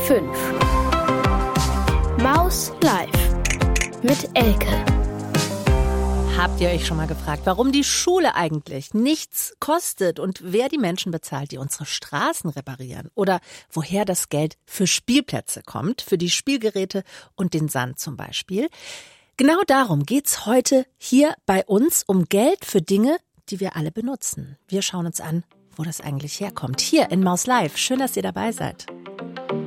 5. Maus Live mit Elke. Habt ihr euch schon mal gefragt, warum die Schule eigentlich nichts kostet und wer die Menschen bezahlt, die unsere Straßen reparieren? Oder woher das Geld für Spielplätze kommt, für die Spielgeräte und den Sand zum Beispiel? Genau darum geht's heute hier bei uns, um Geld für Dinge, die wir alle benutzen. Wir schauen uns an, wo das eigentlich herkommt. Hier in Maus Live. Schön, dass ihr dabei seid.